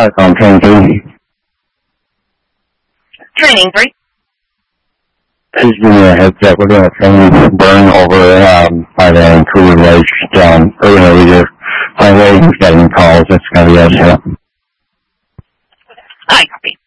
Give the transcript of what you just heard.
on train 3. Training 3. Just give me a heads up. We're doing a training burn over by the Cougar Lake down earlier. We just by the way, we've got any calls. That's going to be us. Hi, copy.